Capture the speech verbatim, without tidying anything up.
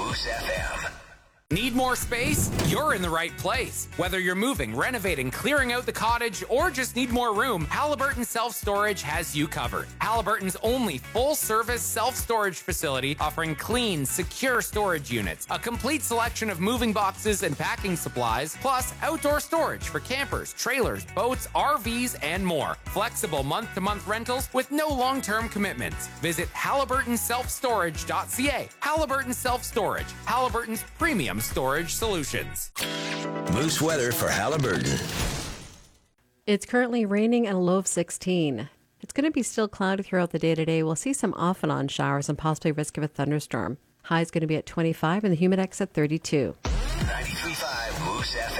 Moose F M. Need more space? You're in the right place. Whether you're moving, renovating, clearing out the cottage, or just need more room, Halliburton Self-Storage has you covered. Halliburton's only full-service self-storage facility offering clean, secure storage units, a complete selection of moving boxes and packing supplies, plus outdoor storage for campers, trailers, boats, R Vs, and more. Flexible month-to-month rentals with no long-term commitments. Visit Halliburton Self Storage dot C A. Halliburton Self-Storage, Halliburton's premium storage solutions. Moose weather for Halliburton. It's currently raining and a low of sixteen. It's going to be still cloudy throughout the day today. We'll see some off and on showers and possibly risk of a thunderstorm. High is going to be at twenty-five and the humidex at thirty-two. ninety-three point five Moose F M.